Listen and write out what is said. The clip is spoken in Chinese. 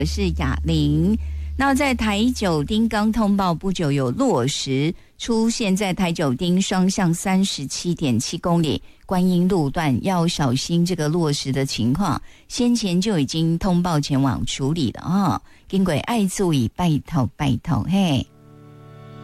我是雅玲。那在台九丁刚通报不久有落石出现在台九丁双向 37.7 公里观音路段，要小心这个落石的情况，先前就已经通报前往处理了啊。经过爱注意拜托嘿。